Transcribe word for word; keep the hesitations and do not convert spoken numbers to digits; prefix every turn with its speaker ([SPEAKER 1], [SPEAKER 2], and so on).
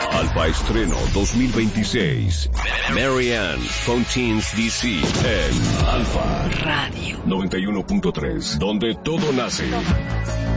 [SPEAKER 1] Alfa Estreno dos mil veintiséis. Marianne Fountains D C en Alfa
[SPEAKER 2] Radio
[SPEAKER 1] noventa y uno punto tres, donde todo nace.